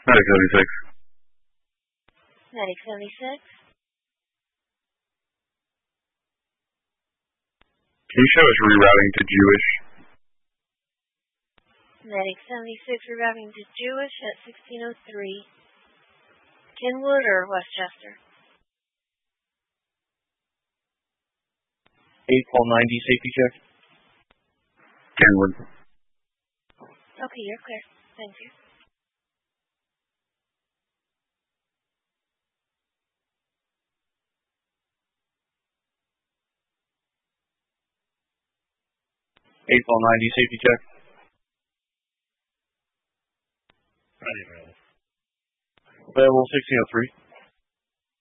Medic 76. Medic 76. Can you show us rerouting to Jewish? Medic 76 rerouting to Jewish at 1603. Kenwood or Westchester? 8-490 safety check. Kenwood. Okay, you're clear. Thank you. Safety check. Available 1603.